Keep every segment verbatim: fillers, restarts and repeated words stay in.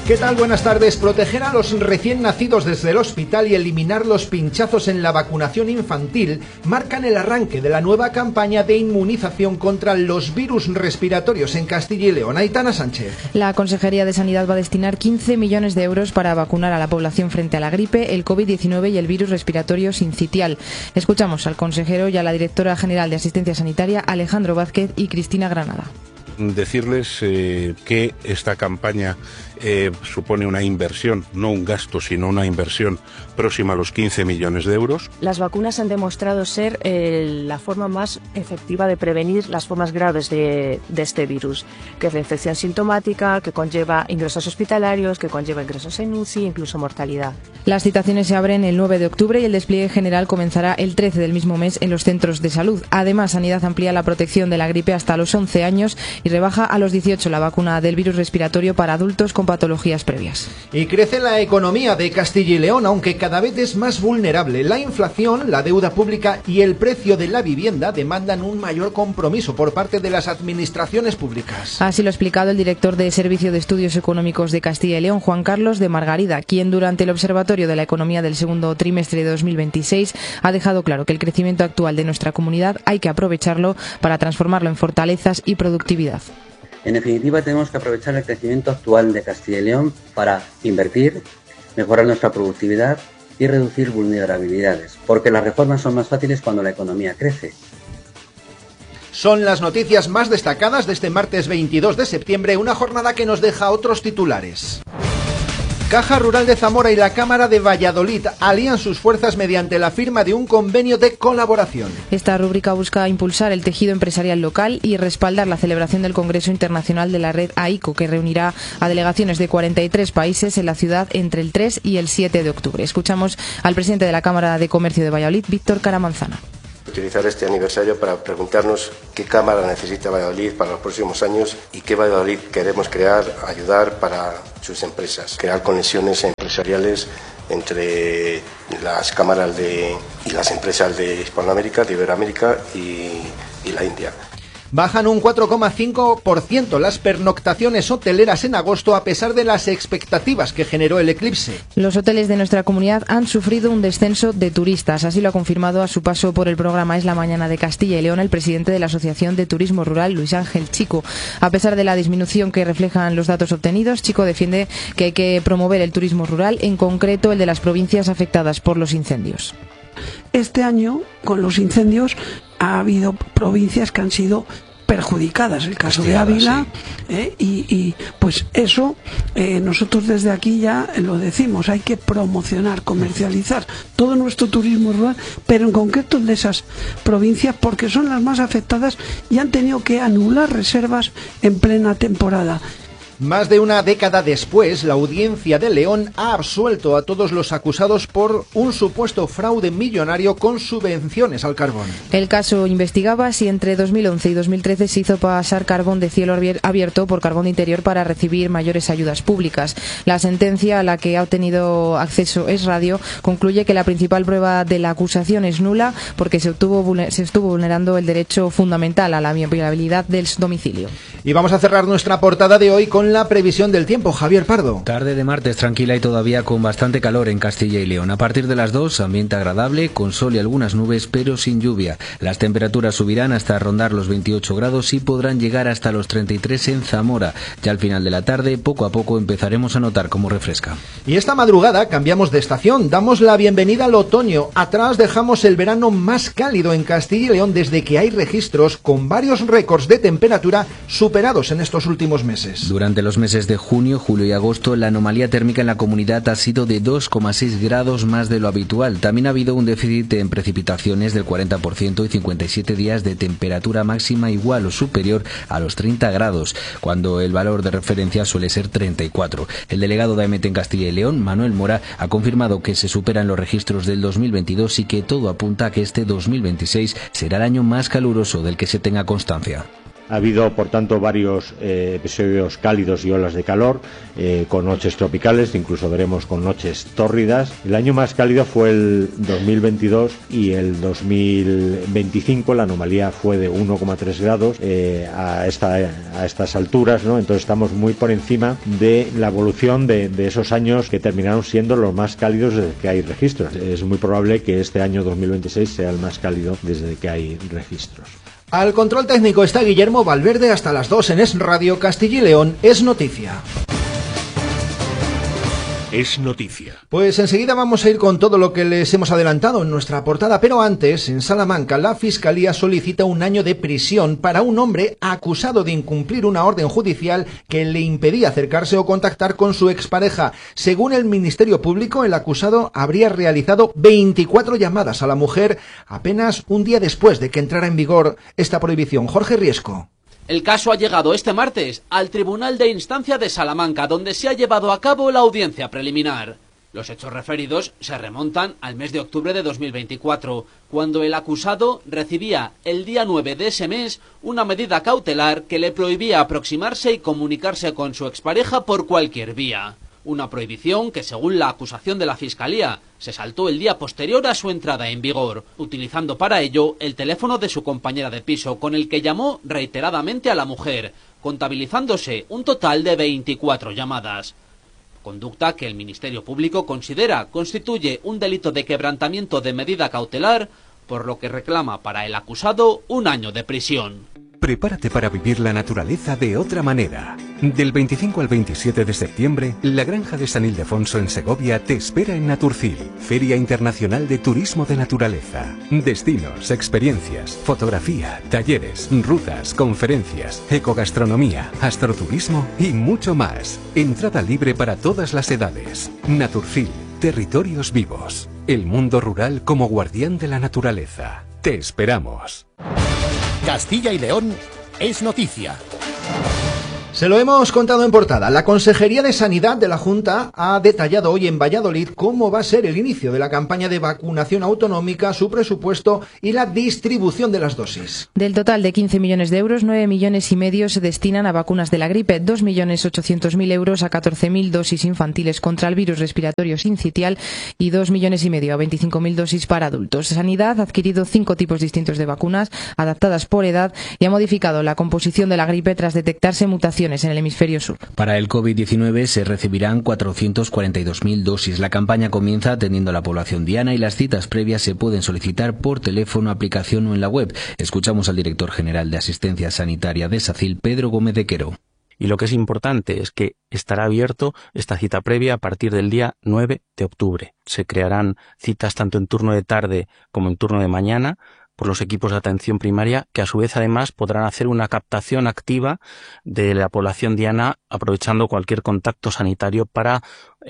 ¿Qué tal? Buenas tardes. Proteger a los recién nacidos desde el hospital y eliminar los pinchazos en la vacunación infantil marcan el arranque de la nueva campaña de inmunización contra los virus respiratorios en Castilla y León. Aitana Sánchez. La Consejería de Sanidad va a destinar quince millones de euros para vacunar a la población frente a la gripe, el COVID diecinueve y el virus respiratorio sincitial. Escuchamos al consejero y a la directora general de Asistencia Sanitaria, Alejandro Vázquez y Cristina Granada. Decirles eh, que esta campaña eh, supone una inversión, no un gasto, sino una inversión próxima a los quince millones de euros. Las vacunas han demostrado ser eh, la forma más efectiva de prevenir las formas graves de, de este virus, que es la infección sintomática, que conlleva ingresos hospitalarios, que conlleva ingresos en U C I, incluso mortalidad. Las citaciones se abren el nueve de octubre y el despliegue general comenzará el trece del mismo mes en los centros de salud. Además, Sanidad amplía la protección de la gripe hasta los once años y rebaja a los dieciocho la vacuna del virus respiratorio para adultos con patologías previas. Y crece la economía de Castilla y León, aunque cada vez es más vulnerable. La inflación, la deuda pública y el precio de la vivienda demandan un mayor compromiso por parte de las administraciones públicas. Así lo ha explicado el director de Servicio de Estudios Económicos de Castilla y León, Juan Carlos de Margarida, quien durante el Observatorio de la Economía del segundo trimestre de dos mil veintiséis ha dejado claro que el crecimiento actual de nuestra comunidad hay que aprovecharlo para transformarlo en fortalezas y productividad. En definitiva, tenemos que aprovechar el crecimiento actual de Castilla y León para invertir, mejorar nuestra productividad y reducir vulnerabilidades, porque las reformas son más fáciles cuando la economía crece. Son las noticias más destacadas de este martes veintidós de septiembre, una jornada que nos deja otros titulares. Caja Rural de Zamora y la Cámara de Valladolid alían sus fuerzas mediante la firma de un convenio de colaboración. Esta rúbrica busca impulsar el tejido empresarial local y respaldar la celebración del Congreso Internacional de la Red A I C O, que reunirá a delegaciones de cuarenta y tres países en la ciudad entre el tres y el siete de octubre. Escuchamos al presidente de la Cámara de Comercio de Valladolid, Víctor Caramanzana. Utilizar este aniversario para preguntarnos qué Cámara necesita Valladolid para los próximos años y qué Valladolid queremos crear, ayudar para sus empresas, crear conexiones empresariales entre las cámaras de, y las empresas de Hispanoamérica, de Iberoamérica y, y la India. Bajan un cuatro coma cinco por ciento las pernoctaciones hoteleras en agosto a pesar de las expectativas que generó el eclipse. Los hoteles de nuestra comunidad han sufrido un descenso de turistas, así lo ha confirmado a su paso por el programa Es la Mañana de Castilla y León el presidente de la Asociación de Turismo Rural, Luis Ángel Chico. A pesar de la disminución que reflejan los datos obtenidos, Chico defiende que hay que promover el turismo rural, en concreto el de las provincias afectadas por los incendios. Este año, con los incendios, ha habido provincias que han sido perjudicadas, el caso de Ávila, sí. eh, y, y pues eso eh, nosotros desde aquí ya lo decimos, hay que promocionar, comercializar todo nuestro turismo rural, pero en concreto el de esas provincias, porque son las más afectadas y han tenido que anular reservas en plena temporada. Más de una década después, la Audiencia de León ha absuelto a todos los acusados por un supuesto fraude millonario con subvenciones al carbón. El caso investigaba si entre dos mil once y dos mil trece se hizo pasar carbón de cielo abierto por carbón de interior para recibir mayores ayudas públicas. La sentencia a la que ha obtenido acceso Es Radio concluye que la principal prueba de la acusación es nula porque se, obtuvo, se estuvo vulnerando el derecho fundamental a la viabilidad del domicilio. Y vamos a cerrar nuestra portada de hoy con la previsión del tiempo. Javier Pardo. Tarde de martes tranquila y todavía con bastante calor en Castilla y León. A partir de las dos, ambiente agradable, con sol y algunas nubes, pero sin lluvia. Las temperaturas subirán hasta rondar los veintiocho grados y podrán llegar hasta los treinta y tres en Zamora. Ya al final de la tarde, poco a poco empezaremos a notar cómo refresca. Y esta madrugada cambiamos de estación. Damos la bienvenida al otoño. Atrás dejamos el verano más cálido en Castilla y León desde que hay registros con varios récords de temperatura superados en estos últimos meses. Durante los meses de junio, julio y agosto, la anomalía térmica en la comunidad ha sido de dos coma seis grados más de lo habitual. También ha habido un déficit en precipitaciones del cuarenta por ciento y cincuenta y siete días de temperatura máxima igual o superior a los treinta grados, cuando el valor de referencia suele ser treinta y cuatro. El delegado de A M T en Castilla y León, Manuel Mora, ha confirmado que se superan los registros del dos mil veintidós y que todo apunta a que este dos mil veintiséis será el año más caluroso del que se tenga constancia. Ha habido, por tanto, varios eh, episodios cálidos y olas de calor, eh, con noches tropicales, incluso veremos con noches tórridas. El año más cálido fue el dos mil veintidós y el dos mil veinticinco la anomalía fue de uno coma tres grados eh, a, esta, a estas alturas, ¿no? Entonces estamos muy por encima de la evolución de, de esos años que terminaron siendo los más cálidos desde que hay registros. Es muy probable que este año dos mil veintiséis sea el más cálido desde que hay registros. Al control técnico está Guillermo Valverde. Hasta las dos en Es Radio Castilla y León Es Noticia. Es Noticia. Pues enseguida vamos a ir con todo lo que les hemos adelantado en nuestra portada, pero antes, en Salamanca, la Fiscalía solicita un año de prisión para un hombre acusado de incumplir una orden judicial que le impedía acercarse o contactar con su expareja. Según el Ministerio Público, el acusado habría realizado veinticuatro llamadas a la mujer apenas un día después de que entrara en vigor esta prohibición. Jorge Riesco. El caso ha llegado este martes al Tribunal de Instancia de Salamanca, donde se ha llevado a cabo la audiencia preliminar. Los hechos referidos se remontan al mes de octubre de dos mil veinticuatro, cuando el acusado recibía el día nueve de ese mes una medida cautelar que le prohibía aproximarse y comunicarse con su expareja por cualquier vía. Una prohibición que, según la acusación de la Fiscalía, se saltó el día posterior a su entrada en vigor, utilizando para ello el teléfono de su compañera de piso, con el que llamó reiteradamente a la mujer, contabilizándose un total de veinticuatro llamadas. Conducta que el Ministerio Público considera constituye un delito de quebrantamiento de medida cautelar, por lo que reclama para el acusado un año de prisión. Prepárate para vivir la naturaleza de otra manera. Del veinticinco al veintisiete de septiembre, la Granja de San Ildefonso en Segovia te espera en Naturcil, Feria Internacional de Turismo de Naturaleza. Destinos, experiencias, fotografía, talleres, rutas, conferencias, ecogastronomía, astroturismo y mucho más. Entrada libre para todas las edades. Naturcil, territorios vivos. El mundo rural como guardián de la naturaleza. Te esperamos. Castilla y León Es Noticia. Se lo hemos contado en portada. La Consejería de Sanidad de la Junta ha detallado hoy en Valladolid cómo va a ser el inicio de la campaña de vacunación autonómica, su presupuesto y la distribución de las dosis. Del total de quince millones de euros, nueve millones y medio se destinan a vacunas de la gripe, dos millones ochocientos mil euros a catorce mil dosis infantiles contra el virus respiratorio sincitial y dos millones y medio a veinticinco mil dosis para adultos. Sanidad ha adquirido cinco tipos distintos de vacunas adaptadas por edad y ha modificado la composición de la gripe tras detectarse mutaciones en el hemisferio sur. Para el COVID diecinueve se recibirán cuatrocientas cuarenta y dos mil dosis. La campaña comienza atendiendo a la población diana y las citas previas se pueden solicitar por teléfono, aplicación o en la web. Escuchamos al director general de Asistencia Sanitaria de SACIL, Pedro Gómez de Quero. Y lo que es importante es que estará abierto esta cita previa a partir del día nueve de octubre. Se crearán citas tanto en turno de tarde como en turno de mañana por los equipos de atención primaria, que a su vez además podrán hacer una captación activa de la población diana aprovechando cualquier contacto sanitario para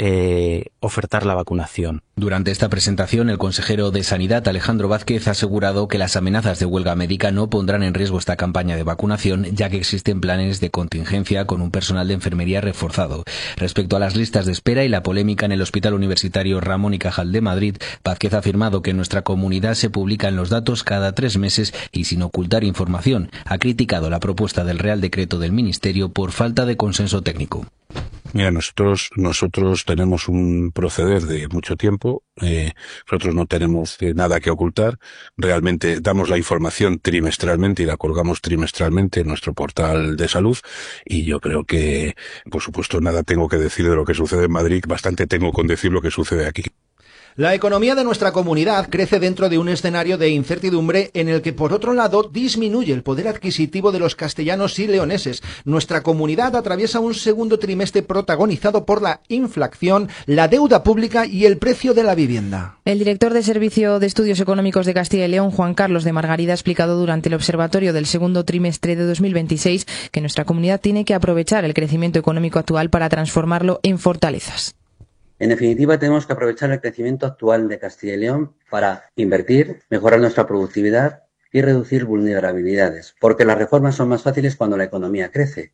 eh, ofertar la vacunación. Durante esta presentación, el consejero de Sanidad, Alejandro Vázquez, ha asegurado que las amenazas de huelga médica no pondrán en riesgo esta campaña de vacunación, ya que existen planes de contingencia con un personal de enfermería reforzado. Respecto a las listas de espera y la polémica en el Hospital Universitario Ramón y Cajal de Madrid, Vázquez ha afirmado que en nuestra comunidad se publican los datos cada tres meses y sin ocultar información. Ha criticado la propuesta del Real Decreto del Ministerio por falta de consenso técnico. Mira, nosotros nosotros tenemos un proceder de mucho tiempo, eh, nosotros no tenemos eh, nada que ocultar, realmente damos la información trimestralmente y la colgamos trimestralmente en nuestro portal de salud y yo creo que, por supuesto, nada tengo que decir de lo que sucede en Madrid, bastante tengo con decir lo que sucede aquí. La economía de nuestra comunidad crece dentro de un escenario de incertidumbre en el que, por otro lado, disminuye el poder adquisitivo de los castellanos y leoneses. Nuestra comunidad atraviesa un segundo trimestre protagonizado por la inflación, la deuda pública y el precio de la vivienda. El director de Servicio de Estudios Económicos de Castilla y León, Juan Carlos de Margarida, ha explicado durante el observatorio del segundo trimestre de dos mil veintiséis que nuestra comunidad tiene que aprovechar el crecimiento económico actual para transformarlo en fortalezas. En definitiva, tenemos que aprovechar el crecimiento actual de Castilla y León para invertir, mejorar nuestra productividad y reducir vulnerabilidades, porque las reformas son más fáciles cuando la economía crece.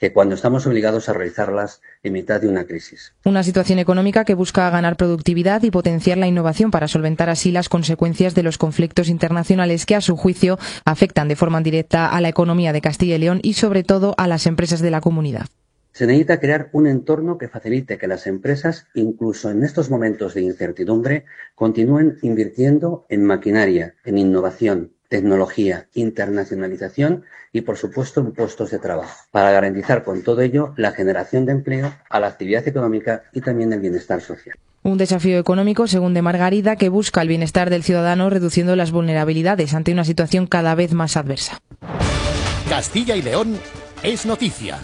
que cuando estamos obligados a realizarlas en mitad de una crisis. Una situación económica que busca ganar productividad y potenciar la innovación para solventar así las consecuencias de los conflictos internacionales que, a su juicio, afectan de forma directa a la economía de Castilla y León y, sobre todo, a las empresas de la comunidad. Se necesita crear un entorno que facilite que las empresas, incluso en estos momentos de incertidumbre, continúen invirtiendo en maquinaria, en innovación, tecnología, internacionalización y, por supuesto, en puestos de trabajo, para garantizar con todo ello la generación de empleo, a la actividad económica y también el bienestar social. Un desafío económico, según de Margarida, que busca el bienestar del ciudadano reduciendo las vulnerabilidades ante una situación cada vez más adversa. Castilla y León es noticia.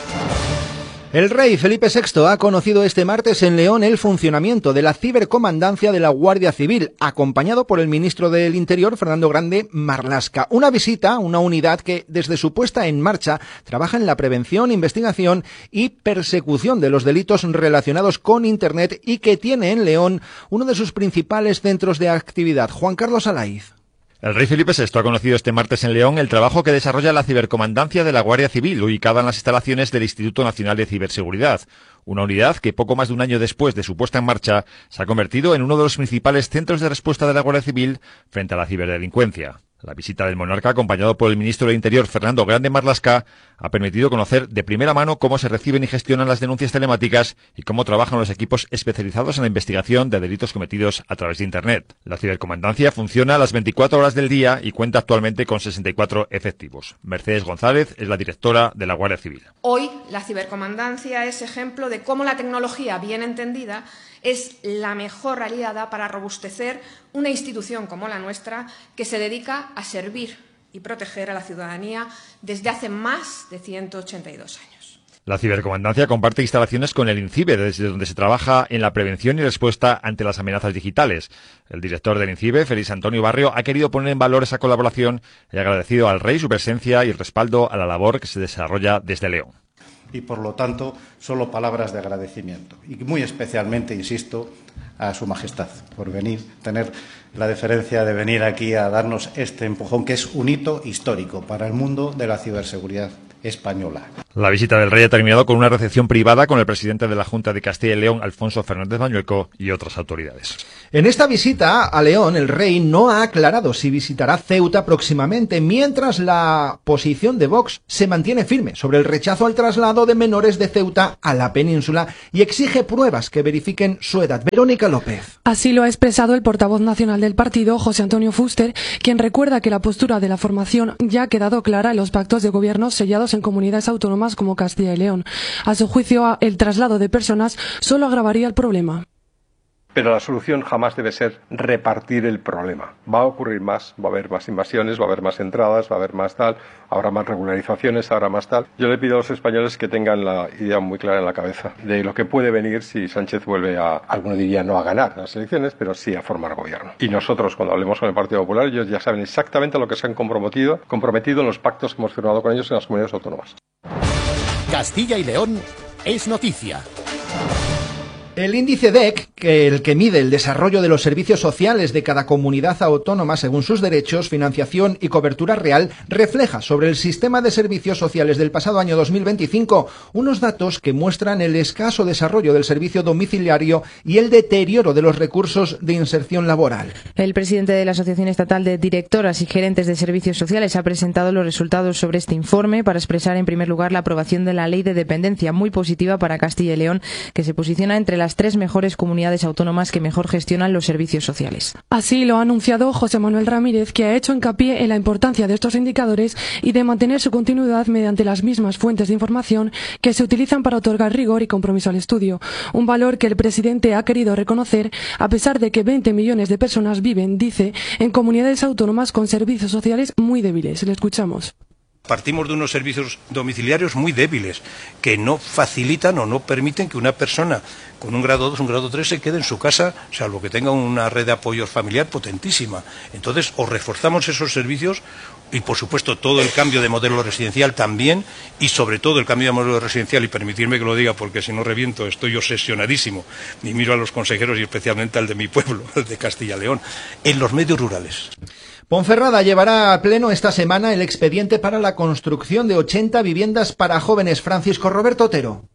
El rey Felipe sexto ha conocido este martes en León el funcionamiento de la cibercomandancia de la Guardia Civil, acompañado por el ministro del Interior, Fernando Grande Marlaska. Una visita, una unidad que desde su puesta en marcha trabaja en la prevención, investigación y persecución de los delitos relacionados con Internet y que tiene en León uno de sus principales centros de actividad. Juan Carlos Alaiz. El rey Felipe sexto ha conocido este martes en León el trabajo que desarrolla la cibercomandancia de la Guardia Civil, ubicada en las instalaciones del Instituto Nacional de Ciberseguridad. Una unidad que poco más de un año después de su puesta en marcha se ha convertido en uno de los principales centros de respuesta de la Guardia Civil frente a la ciberdelincuencia. La visita del monarca, acompañado por el ministro del Interior, Fernando Grande Marlaska, ha permitido conocer de primera mano cómo se reciben y gestionan las denuncias telemáticas y cómo trabajan los equipos especializados en la investigación de delitos cometidos a través de Internet. La cibercomandancia funciona a las veinticuatro horas del día y cuenta actualmente con sesenta y cuatro efectivos. Mercedes González es la directora de la Guardia Civil. Hoy, la cibercomandancia es ejemplo de cómo la tecnología, bien entendida, es la mejor aliada para robustecer una institución como la nuestra que se dedica a servir y proteger a la ciudadanía desde hace más de ciento ochenta y dos años. La cibercomandancia comparte instalaciones con el INCIBE, desde donde se trabaja en la prevención y respuesta ante las amenazas digitales. El director del INCIBE, Félix Antonio Barrio, ha querido poner en valor esa colaboración y ha agradecido al rey su presencia y el respaldo a la labor que se desarrolla desde León. Y, por lo tanto, solo palabras de agradecimiento. Y muy especialmente, insisto, a Su Majestad por venir, tener la deferencia de venir aquí a darnos este empujón, que es un hito histórico para el mundo de la ciberseguridad española. La visita del rey ha terminado con una recepción privada con el presidente de la Junta de Castilla y León, Alfonso Fernández Mañueco, y otras autoridades. En esta visita a León, el rey no ha aclarado si visitará Ceuta próximamente, mientras la posición de Vox se mantiene firme sobre el rechazo al traslado de menores de Ceuta a la península y exige pruebas que verifiquen su edad. Verónica López. Así lo ha expresado el portavoz nacional del partido, José Antonio Fuster, quien recuerda que la postura de la formación ya ha quedado clara en los pactos de gobierno sellados en comunidades autónomas como Castilla y León. A su juicio, el traslado de personas solo agravaría el problema. Pero la solución jamás debe ser repartir el problema. Va a ocurrir más, va a haber más invasiones, va a haber más entradas, va a haber más tal, habrá más regularizaciones, habrá más tal. Yo le pido a los españoles que tengan la idea muy clara en la cabeza de lo que puede venir si Sánchez vuelve a, alguno diría no a ganar las elecciones, pero sí a formar gobierno. Y nosotros, cuando hablemos con el Partido Popular, ellos ya saben exactamente a lo que se han comprometido, comprometido en los pactos que hemos firmado con ellos en las comunidades autónomas. Castilla y León es noticia. El índice D E C, que el que mide el desarrollo de los servicios sociales de cada comunidad autónoma según sus derechos, financiación y cobertura real, refleja sobre el sistema de servicios sociales del pasado año dos mil veinticinco unos datos que muestran el escaso desarrollo del servicio domiciliario y el deterioro de los recursos de inserción laboral. El presidente de la Asociación Estatal de Directoras y Gerentes de Servicios Sociales ha presentado los resultados sobre este informe para expresar en primer lugar la aprobación de la Ley de Dependencia, muy positiva para Castilla y León, que se posiciona entre las las tres mejores comunidades autónomas que mejor gestionan los servicios sociales. Así lo ha anunciado José Manuel Ramírez, que ha hecho hincapié en la importancia de estos indicadores y de mantener su continuidad mediante las mismas fuentes de información que se utilizan para otorgar rigor y compromiso al estudio, un valor que el presidente ha querido reconocer a pesar de que veinte millones de personas viven, dice, en comunidades autónomas con servicios sociales muy débiles. Le escuchamos. Partimos de unos servicios domiciliarios muy débiles, que no facilitan o no permiten que una persona con un grado dos, un grado tres se quede en su casa, salvo que tenga una red de apoyo familiar potentísima. Entonces, o reforzamos esos servicios y, por supuesto, todo el cambio de modelo residencial también, y sobre todo el cambio de modelo residencial, y permitirme que lo diga porque si no reviento, estoy obsesionadísimo, y miro a los consejeros y especialmente al de mi pueblo, el de Castilla y León, en los medios rurales. Ponferrada llevará a pleno esta semana el expediente para la construcción de ochenta viviendas para jóvenes. Francisco Roberto Otero.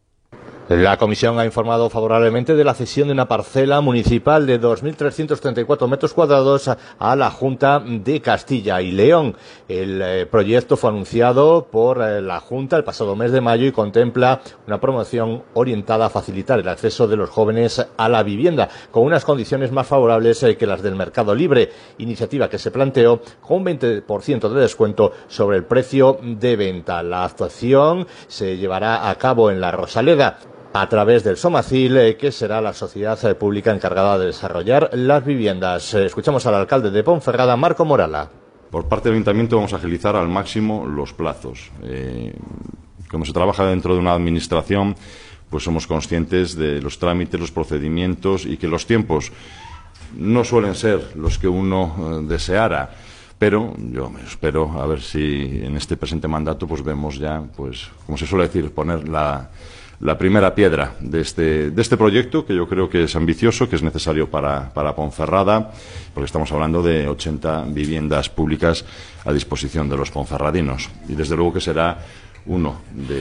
La comisión ha informado favorablemente de la cesión de una parcela municipal de dos mil trescientos treinta y cuatro metros cuadrados a la Junta de Castilla y León. El eh, proyecto fue anunciado por eh, la Junta el pasado mes de mayo y contempla una promoción orientada a facilitar el acceso de los jóvenes a la vivienda con unas condiciones más favorables eh, que las del mercado libre, iniciativa que se planteó con un veinte por ciento de descuento sobre el precio de venta. La actuación se llevará a cabo en la Rosaleda a través del Somacil, eh, que será la sociedad eh, pública encargada de desarrollar las viviendas. Eh, escuchamos al alcalde de Ponferrada, Marco Morala. Por parte del Ayuntamiento vamos a agilizar al máximo los plazos. Eh, como se trabaja dentro de una administración, pues somos conscientes de los trámites, los procedimientos y que los tiempos no suelen ser los que uno eh, deseara. Pero yo me espero a ver si en este presente mandato pues vemos ya, pues como se suele decir, poner la la primera piedra de este, de este proyecto, que yo creo que es ambicioso, que es necesario para, para Ponferrada, porque estamos hablando de ochenta viviendas públicas a disposición de los ponferradinos. Y desde luego que será uno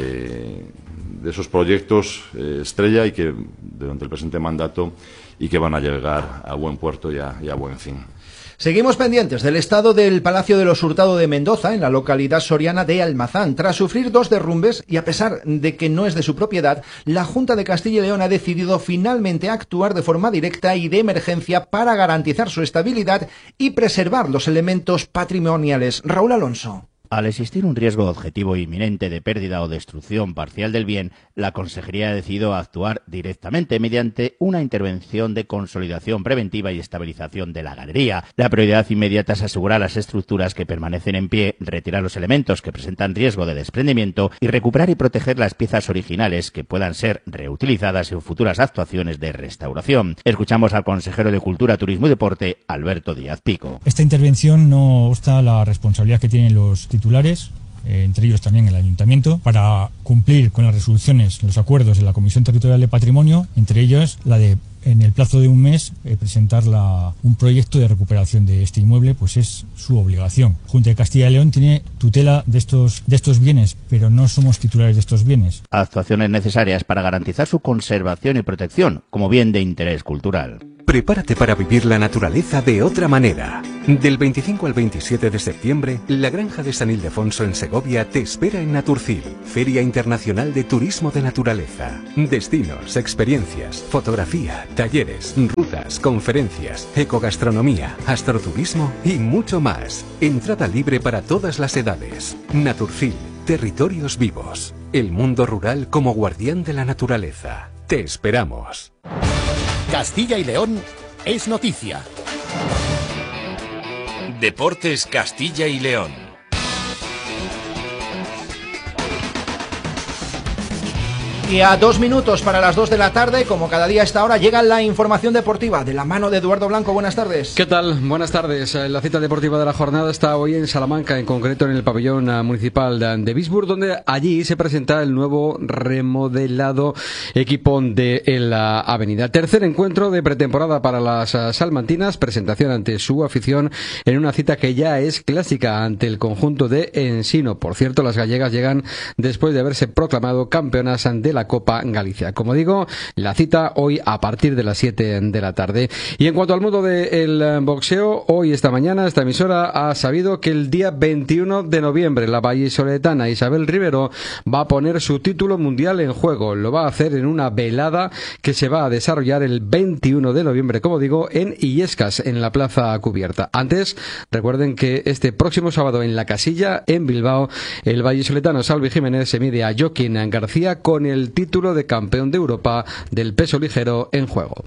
de, de esos proyectos eh, estrella y que durante el presente mandato y que van a llegar a buen puerto y a, y a buen fin. Seguimos pendientes del estado del Palacio de los Hurtado de Mendoza, en la localidad soriana de Almazán. Tras sufrir dos derrumbes y a pesar de que no es de su propiedad, la Junta de Castilla y León ha decidido finalmente actuar de forma directa y de emergencia para garantizar su estabilidad y preservar los elementos patrimoniales. Raúl Alonso. Al existir un riesgo objetivo inminente de pérdida o destrucción parcial del bien, la Consejería ha decidido actuar directamente mediante una intervención de consolidación preventiva y estabilización de la galería. La prioridad inmediata es asegurar las estructuras que permanecen en pie, retirar los elementos que presentan riesgo de desprendimiento y recuperar y proteger las piezas originales que puedan ser reutilizadas en futuras actuaciones de restauración. Escuchamos al consejero de Cultura, Turismo y Deporte, Alberto Díaz Pico. Esta intervención no obsta la responsabilidad que tienen los titulares, eh, entre ellos también el Ayuntamiento, para cumplir con las resoluciones, los acuerdos de la Comisión Territorial de Patrimonio, entre ellos la de, en el plazo de un mes, eh, presentar la, un proyecto de recuperación de este inmueble, pues es su obligación. Junta de Castilla y León tiene tutela de estos, de estos bienes, pero no somos titulares de estos bienes. Actuaciones necesarias para garantizar su conservación y protección como bien de interés cultural. Prepárate para vivir la naturaleza de otra manera. Del veinticinco al veintisiete de septiembre, la Granja de San Ildefonso en Segovia te espera en Naturcil, Feria Internacional de Turismo de Naturaleza. Destinos, experiencias, fotografía, talleres, rutas, conferencias, ecogastronomía, astroturismo y mucho más. Entrada libre para todas las edades. Naturcil, territorios vivos. El mundo rural como guardián de la naturaleza. Te esperamos. Castilla y León es noticia. Deportes Castilla y León. Y a dos minutos para las dos de la tarde, como cada día a esta hora, llega la información deportiva de la mano de Eduardo Blanco. Buenas tardes. ¿Qué tal? Buenas tardes. La cita deportiva de la jornada está hoy en Salamanca, en concreto en el pabellón municipal de Visburg, donde allí se presenta el nuevo remodelado equipo de la Avenida. Tercer encuentro de pretemporada para las salmantinas, presentación ante su afición en una cita que ya es clásica ante el conjunto de Ensino. Por cierto, las gallegas llegan después de haberse proclamado campeonas de la Copa Galicia. Como digo, la cita hoy a partir de las siete de la tarde. Y en cuanto al mundo del boxeo, hoy, esta mañana, esta emisora ha sabido que el día veintiuno de noviembre la vallisoletana Isabel Rivero va a poner su título mundial en juego. Lo va a hacer en una velada que se va a desarrollar el veintiuno de noviembre, como digo, en Illescas, en la plaza cubierta. Antes, recuerden que este próximo sábado en La Casilla, en Bilbao, el vallisoletano Salvi Jiménez se mide a Joaquín García con el título de campeón de Europa del peso ligero en juego.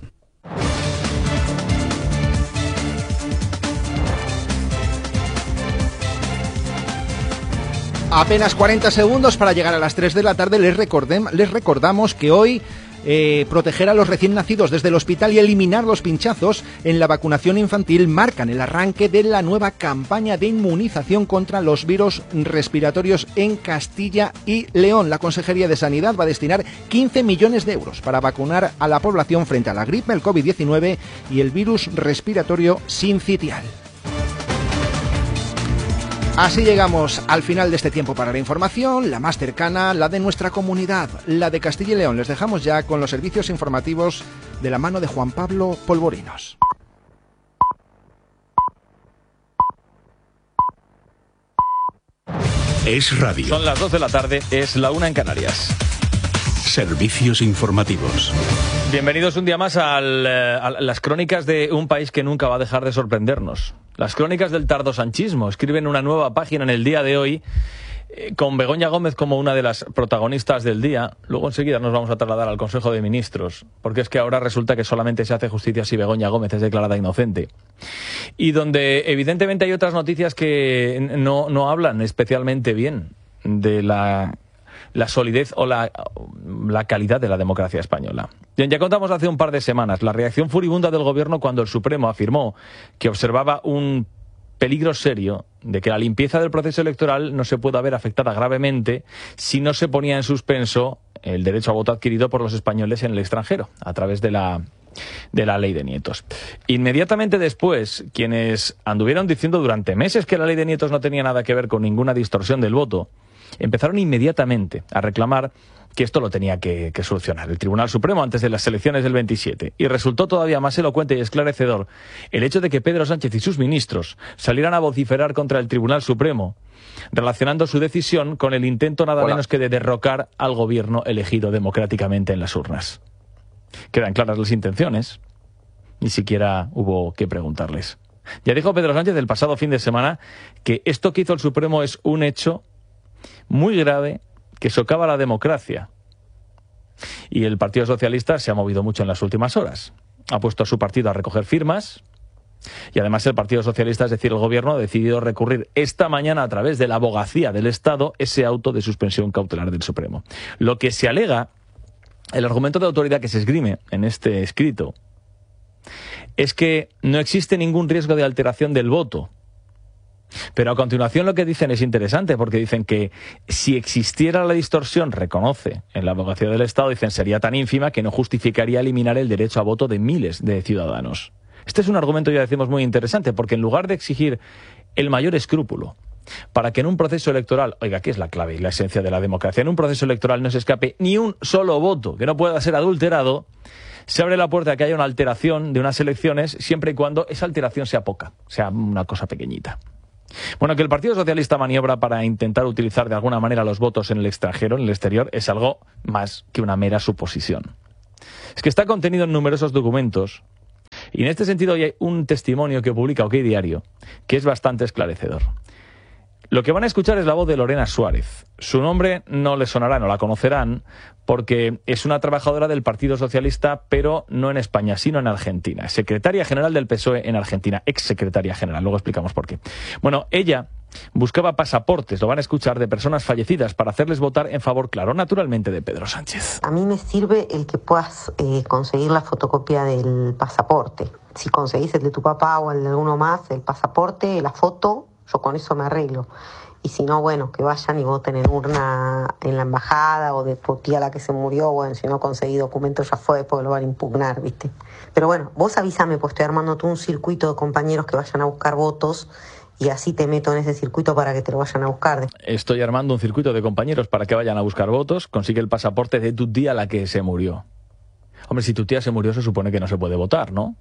Apenas cuarenta segundos para llegar a las tres de la tarde. Les, recordem, les recordamos que hoy eh, proteger a los recién nacidos desde el hospital y eliminar los pinchazos en la vacunación infantil marcan el arranque de la nueva campaña de inmunización contra los virus respiratorios en Castilla y León. La Consejería de Sanidad va a destinar quince millones de euros para vacunar a la población frente a la gripe, el COVID diecinueve y el virus respiratorio sincitial. Así llegamos al final de este tiempo para la información, la más cercana, la de nuestra comunidad, la de Castilla y León. Les dejamos ya con los servicios informativos de la mano de Juan Pablo Polvorinos. Es radio. Son las dos de la tarde, es la una en Canarias. Servicios informativos. Bienvenidos un día más al, eh, a las crónicas de un país que nunca va a dejar de sorprendernos. Las crónicas del tardosanchismo escriben una nueva página en el día de hoy, eh, con Begoña Gómez como una de las protagonistas del día. Luego enseguida nos vamos a trasladar al Consejo de Ministros, porque es que ahora resulta que solamente se hace justicia si Begoña Gómez es declarada inocente. Y donde evidentemente hay otras noticias que no, no hablan especialmente bien de la... la solidez o la, la calidad de la democracia española. Bien, ya contamos hace un par de semanas la reacción furibunda del Gobierno cuando el Supremo afirmó que observaba un peligro serio de que la limpieza del proceso electoral no se pueda ver afectada gravemente si no se ponía en suspenso el derecho a voto adquirido por los españoles en el extranjero a través de la de la ley de nietos. Inmediatamente después, quienes anduvieron diciendo durante meses que la ley de nietos no tenía nada que ver con ninguna distorsión del voto, empezaron inmediatamente a reclamar que esto lo tenía que, que solucionar el Tribunal Supremo antes de las elecciones del veintisiete. Y resultó todavía más elocuente y esclarecedor el hecho de que Pedro Sánchez y sus ministros salieran a vociferar contra el Tribunal Supremo, relacionando su decisión con el intento nada Hola. menos que de derrocar al gobierno elegido democráticamente en las urnas. Quedan claras las intenciones, ni siquiera hubo que preguntarles. Ya dijo Pedro Sánchez el pasado fin de semana que esto que hizo el Supremo es un hecho muy grave que socava la democracia. Y el Partido Socialista se ha movido mucho en las últimas horas. Ha puesto a su partido a recoger firmas y además el Partido Socialista, es decir, el Gobierno, ha decidido recurrir esta mañana a través de la abogacía del Estado ese auto de suspensión cautelar del Supremo. Lo que se alega, el argumento de autoridad que se esgrime en este escrito, es que no existe ningún riesgo de alteración del voto. Pero a continuación lo que dicen es interesante, porque dicen que si existiera la distorsión, reconoce en la abogacía del Estado, dicen sería tan ínfima que no justificaría eliminar el derecho a voto de miles de ciudadanos. Este es un argumento, ya decimos, muy interesante, porque en lugar de exigir el mayor escrúpulo para que en un proceso electoral, oiga, ¿qué es la clave y la esencia de la democracia? En un proceso electoral no se escape ni un solo voto que no pueda ser adulterado, se abre la puerta a que haya una alteración de unas elecciones siempre y cuando esa alteración sea poca, sea una cosa pequeñita. Bueno, que el Partido Socialista maniobra para intentar utilizar de alguna manera los votos en el extranjero, en el exterior, es algo más que una mera suposición. Es que está contenido en numerosos documentos y en este sentido hay un testimonio que publica OK Diario que es bastante esclarecedor. Lo que van a escuchar es la voz de Lorena Suárez. Su nombre no les sonará, no la conocerán, porque es una trabajadora del Partido Socialista, pero no en España, sino en Argentina. Secretaria general del P S O E en Argentina, ex secretaria general, luego explicamos por qué. Bueno, ella buscaba pasaportes, lo van a escuchar, de personas fallecidas para hacerles votar en favor, claro, naturalmente, de Pedro Sánchez. A mí me sirve el que puedas eh, conseguir la fotocopia del pasaporte. Si conseguís el de tu papá o el de alguno más, el pasaporte, la foto, yo con eso me arreglo. Y si no, bueno, que vayan y voten en urna en la embajada o de tu tía la que se murió. Bueno, si no conseguí documentos ya fue, porque lo van a impugnar, ¿viste? Pero bueno, vos avísame, pues estoy armando todo un circuito de compañeros que vayan a buscar votos y así te meto en ese circuito para que te lo vayan a buscar. Estoy armando un circuito de compañeros para que vayan a buscar votos. Consigue el pasaporte de tu tía la que se murió. Hombre, si tu tía se murió se supone que no se puede votar, ¿no?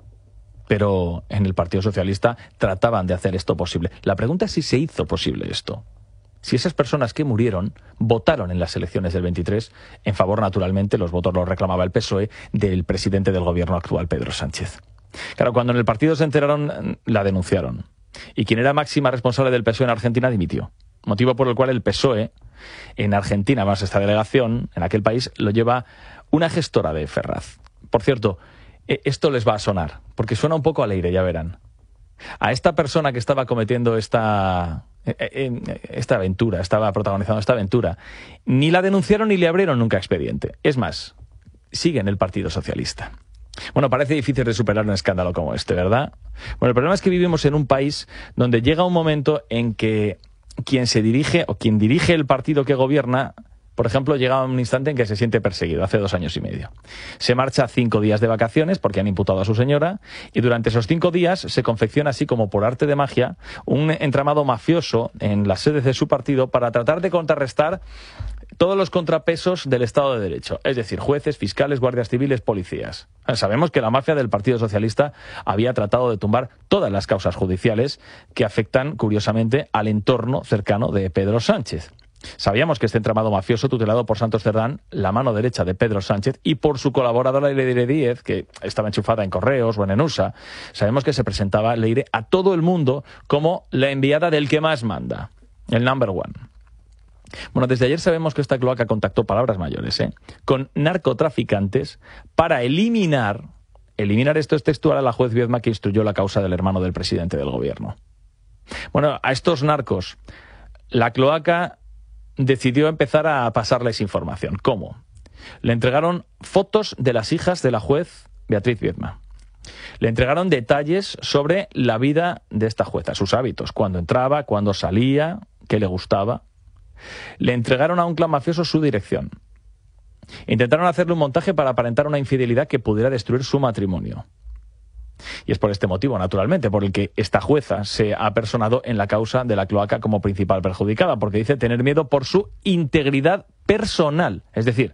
Pero en el Partido Socialista trataban de hacer esto posible. La pregunta es si se hizo posible esto. Si esas personas que murieron votaron en las elecciones del veintitrés, en favor, naturalmente, los votos los reclamaba el P S O E, del presidente del gobierno actual, Pedro Sánchez. Claro, cuando en el partido se enteraron, la denunciaron. Y quien era máxima responsable del P S O E en Argentina dimitió. Motivo por el cual el P S O E en Argentina, más esta delegación, en aquel país, lo lleva una gestora de Ferraz. Por cierto, esto les va a sonar, porque suena un poco al aire, ya verán. A esta persona que estaba cometiendo esta, esta aventura, estaba protagonizando esta aventura, ni la denunciaron ni le abrieron nunca expediente. Es más, sigue en el Partido Socialista. Bueno, parece difícil de superar un escándalo como este, ¿verdad? Bueno, el problema es que vivimos en un país donde llega un momento en que quien se dirige o quien dirige el partido que gobierna Por ejemplo, llega un instante en que se siente perseguido, hace dos años y medio. Se marcha cinco días de vacaciones porque han imputado a su señora y durante esos cinco días se confecciona así como por arte de magia un entramado mafioso en las sedes de su partido para tratar de contrarrestar todos los contrapesos del Estado de Derecho, es decir, jueces, fiscales, guardias civiles, policías. Sabemos que la mafia del Partido Socialista había tratado de tumbar todas las causas judiciales que afectan, curiosamente, al entorno cercano de Pedro Sánchez. Sabíamos que este entramado mafioso, tutelado por Santos Cerdán, la mano derecha de Pedro Sánchez, y por su colaboradora Leire Díez, que estaba enchufada en Correos o en Enusa, sabemos que se presentaba Leire a todo el mundo como la enviada del que más manda, el number one. Bueno, desde ayer sabemos que esta cloaca contactó, palabras mayores, ¿eh?, con narcotraficantes para eliminar, eliminar esto es textual, a la juez Viedma que instruyó la causa del hermano del presidente del gobierno. Bueno, a estos narcos, la cloaca decidió empezar a pasarles información. ¿Cómo? Le entregaron fotos de las hijas de la juez Beatriz Viedma. Le entregaron detalles sobre la vida de esta jueza, sus hábitos, cuándo entraba, cuándo salía, qué le gustaba. Le entregaron a un clan mafioso su dirección. Intentaron hacerle un montaje para aparentar una infidelidad que pudiera destruir su matrimonio. Y es por este motivo, naturalmente, por el que esta jueza se ha personado en la causa de la cloaca como principal perjudicada, porque dice tener miedo por su integridad personal. Es decir,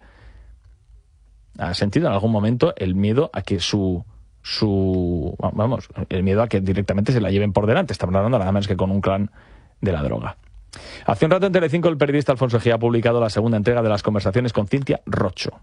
ha sentido en algún momento el miedo a que su... su vamos, el miedo a que directamente se la lleven por delante. Estamos hablando nada menos que con un clan de la droga. Hace un rato en Telecinco el periodista Alfonso Egea ha publicado la segunda entrega de las conversaciones con Cintia Rocho.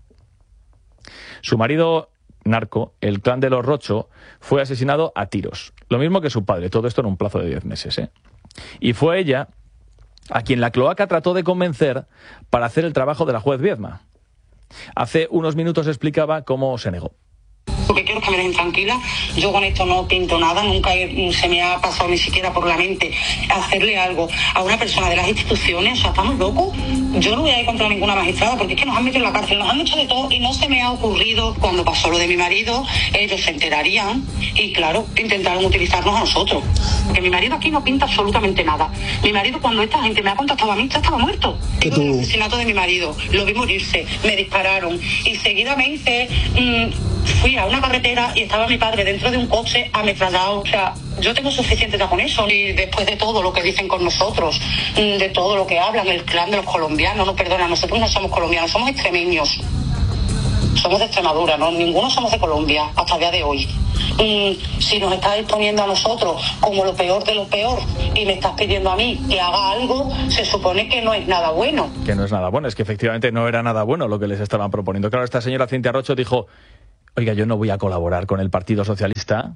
Su marido narco, el clan de los Rocho, fue asesinado a tiros. Lo mismo que su padre, todo esto en un plazo de diez meses, ¿eh? Y fue ella a quien la cloaca trató de convencer para hacer el trabajo de la juez Viedma. Hace unos minutos explicaba cómo se negó. Porque quiero que me dejen tranquila. Yo con esto no pinto nada, nunca he, se me ha pasado ni siquiera por la mente hacerle algo a una persona de las instituciones. O sea, estamos locos. Yo no voy a ir contra ninguna magistrada porque es que nos han metido en la cárcel, nos han hecho de todo y no se me ha ocurrido. Cuando pasó lo de mi marido, ellos se enterarían y claro, intentaron utilizarnos a nosotros. Porque mi marido aquí no pinta absolutamente nada. Mi marido, cuando esta gente me ha contactado a mí, ya estaba muerto. ¿Qué tú? El asesinato de mi marido, lo vi morirse, me dispararon y seguidamente mmm, fui a una carretera y estaba mi padre dentro de un coche ametrallado. O sea, yo tengo suficiente ya con eso. Y después de todo lo que dicen con nosotros, de todo lo que hablan, el clan de los colombianos, no perdona, nosotros no somos colombianos, somos extremeños. Somos de Extremadura, ¿no? Ninguno somos de Colombia hasta el día de hoy. Mm, si nos estás exponiendo a nosotros como lo peor de lo peor y me estás pidiendo a mí que haga algo, se supone que no es nada bueno. Que no es nada bueno, es que efectivamente no era nada bueno lo que les estaban proponiendo. Claro, esta señora Cintia Rocho dijo: oiga, yo no voy a colaborar con el Partido Socialista.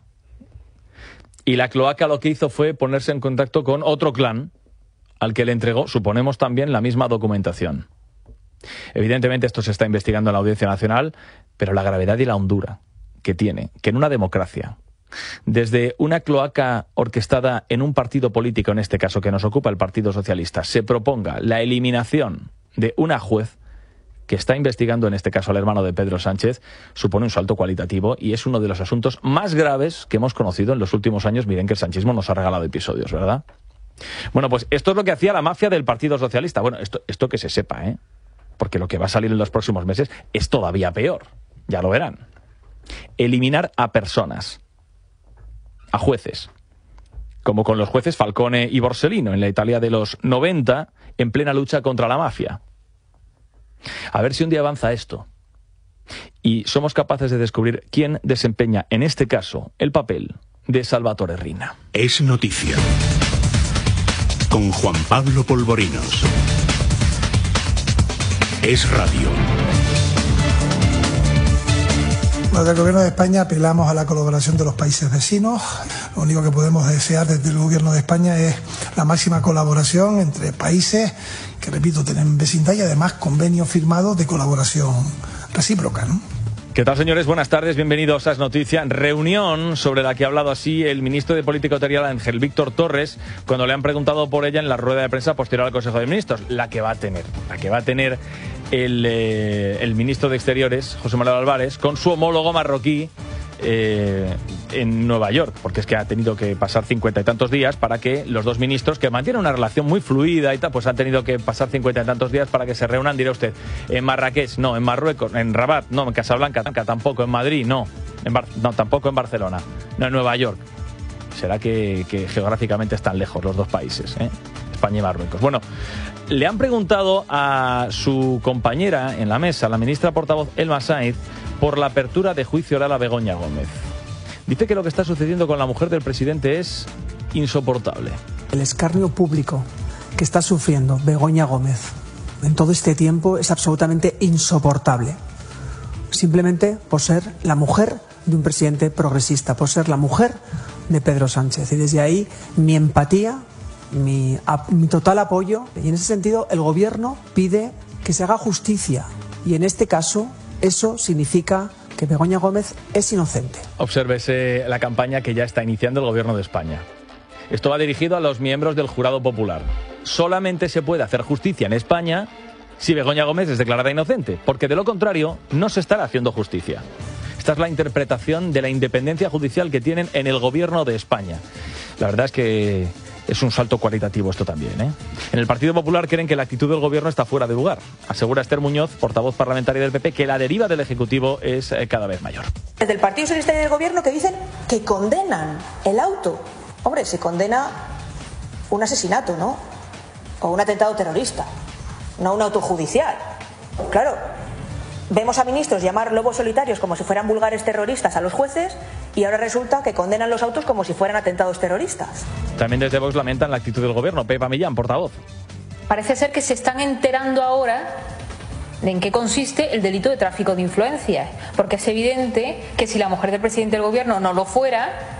Y la cloaca lo que hizo fue ponerse en contacto con otro clan al que le entregó, suponemos también, la misma documentación. Evidentemente esto se está investigando en la Audiencia Nacional, pero la gravedad y la hondura que tiene, que en una democracia, desde una cloaca orquestada en un partido político, en este caso que nos ocupa el Partido Socialista, se proponga la eliminación de una juez que está investigando, en este caso al hermano de Pedro Sánchez, supone un salto cualitativo y es uno de los asuntos más graves que hemos conocido en los últimos años. Miren que el sanchismo nos ha regalado episodios, ¿verdad? Bueno, pues esto es lo que hacía la mafia del Partido Socialista. Bueno, esto, esto que se sepa, ¿eh? Porque lo que va a salir en los próximos meses es todavía peor. Ya lo verán. Eliminar a personas, a jueces, como con los jueces Falcone y Borsellino en la Italia de los noventa, en plena lucha contra la mafia. A ver si un día avanza esto y somos capaces de descubrir quién desempeña, en este caso, el papel de Salvatore Riina. Es noticia. Con Juan Pablo Polvorinos. Es radio. Desde el Gobierno de España apelamos a la colaboración de los países vecinos. Lo único que podemos desear desde el Gobierno de España es la máxima colaboración entre países que, repito, tienen vecindad y además convenios firmados de colaboración recíproca, ¿no? ¿Qué tal, señores? Buenas tardes, bienvenidos a Es Noticia. Reunión sobre la que ha hablado así el ministro de Política Exterior, Ángel Víctor Torres, cuando le han preguntado por ella en la rueda de prensa posterior al Consejo de Ministros. La que va a tener, la que va a tener el, eh, el ministro de Exteriores, José Manuel Álvarez, con su homólogo marroquí, eh, en Nueva York, porque es que ha tenido que pasar cincuenta y tantos días para que los dos ministros, que mantienen una relación muy fluida y tal, pues han tenido que pasar cincuenta y tantos días para que se reúnan, dirá usted, en Marrakech, no, en Marruecos, en Rabat, no, en Casablanca, tampoco, en Madrid, no, en Bar- no, tampoco en Barcelona, no, en Nueva York. Será que, que geográficamente están lejos los dos países, ¿eh? España y Marruecos. Bueno, le han preguntado a su compañera en la mesa, la ministra portavoz Elma Sainz, por la apertura de juicio oral a Begoña Gómez. Dice que lo que está sucediendo con la mujer del presidente es insoportable. El escarnio público que está sufriendo Begoña Gómez en todo este tiempo es absolutamente insoportable. Simplemente por ser la mujer de un presidente progresista, por ser la mujer de Pedro Sánchez. Y desde ahí mi empatía, mi, a, mi total apoyo. Y en ese sentido el Gobierno pide que se haga justicia. Y en este caso eso significa que Begoña Gómez es inocente. Obsérvese la campaña que ya está iniciando el Gobierno de España. Esto va dirigido a los miembros del jurado popular. Solamente se puede hacer justicia en España si Begoña Gómez es declarada inocente, porque de lo contrario no se estará haciendo justicia. Esta es la interpretación de la independencia judicial que tienen en el Gobierno de España. La verdad es que es un salto cualitativo esto también, ¿eh? En el Partido Popular creen que la actitud del Gobierno está fuera de lugar. Asegura Esther Muñoz, portavoz parlamentaria del P P, que la deriva del Ejecutivo es eh, cada vez mayor. Desde el Partido Socialista y del Gobierno que dicen que condenan el auto. Hombre, se condena un asesinato, ¿no? O un atentado terrorista, no un auto judicial. Claro, vemos a ministros llamar lobos solitarios como si fueran vulgares terroristas a los jueces y ahora resulta que condenan los autos como si fueran atentados terroristas. También desde Vox lamentan la actitud del Gobierno. Pepa Millán, portavoz. Parece ser que se están enterando ahora de en qué consiste el delito de tráfico de influencias, porque es evidente que si la mujer del presidente del Gobierno no lo fuera,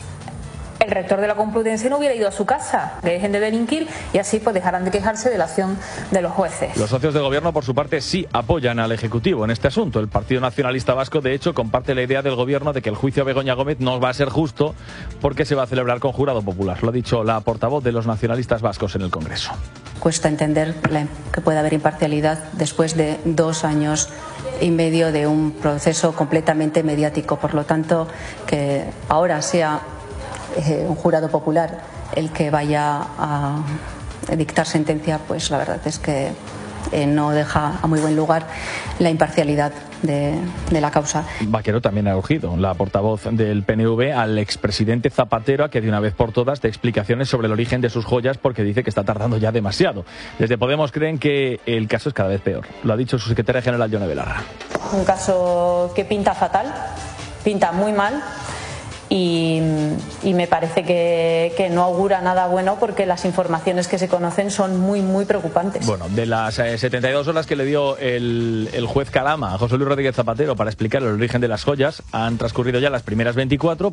el rector de la Complutense no hubiera ido a su casa, que dejen de delinquir y así pues dejarán de quejarse de la acción de los jueces. Los socios del Gobierno, por su parte, sí apoyan al Ejecutivo en este asunto. El Partido Nacionalista Vasco, de hecho, comparte la idea del Gobierno de que el juicio a Begoña Gómez no va a ser justo porque se va a celebrar con jurado popular. Lo ha dicho la portavoz de los nacionalistas vascos en el Congreso. Cuesta entender que pueda haber imparcialidad después de dos años y medio de un proceso completamente mediático. Por lo tanto, que ahora sea eh, un jurado popular el que vaya a dictar sentencia, pues la verdad es que eh, no deja a muy buen lugar la imparcialidad de, de la causa. Vaquero también ha urgido, la portavoz del P N V, al expresidente Zapatero a que de una vez por todas dé explicaciones sobre el origen de sus joyas, porque dice que está tardando ya demasiado. Desde Podemos creen que el caso es cada vez peor. Lo ha dicho su secretaria general, Yone Belarra. Un caso que pinta fatal, pinta muy mal. Y, y me parece que, que no augura nada bueno porque las informaciones que se conocen son muy, muy preocupantes. Bueno, de las eh, setenta y dos horas que le dio el, el juez Calama a José Luis Rodríguez Zapatero para explicar el origen de las joyas, han transcurrido ya las primeras veinticuatro.